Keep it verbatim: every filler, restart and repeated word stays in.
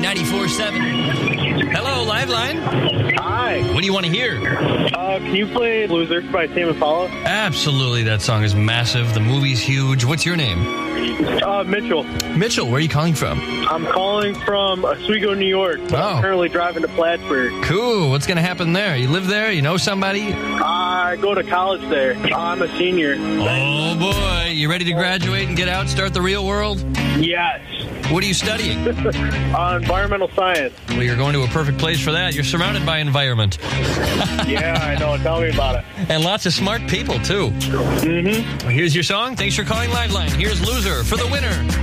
ninety-four point seven. Hello, Liveline. Hi. What do you want to hear? Uh, can you play Loser by Tame Impala? Absolutely. That song is massive. The movie's huge. What's your name? Uh, Mitchell. Mitchell, where are you calling from? I'm calling from Oswego, New York. But Oh. I'm currently driving to Plattsburgh. Cool. What's going to happen there? You live there? You know somebody? I go to college there. I'm a senior. Oh, boy. You ready to graduate and get out, start the real world? Yes. What are you studying? Uh, environmental science. Well, you're going to a perfect place for that. You're surrounded by environment. Yeah, I know. Tell me about it. And lots of smart people, too. Mm-hmm. Here's your song. Thanks for calling Liveline. Here's Loser for the winner.